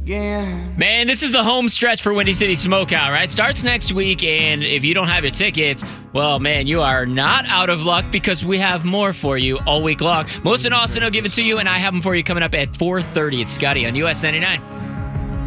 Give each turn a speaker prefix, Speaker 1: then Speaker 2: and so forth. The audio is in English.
Speaker 1: again.
Speaker 2: Man, this is the home stretch for Windy City Smokeout, right? Starts next week, and if you don't have your tickets, well, man, you are not out of luck because we have more for you all week long. Melissa and Austin will give it to you, and I have them for you coming up at 4:30. It's Scotty on US 99.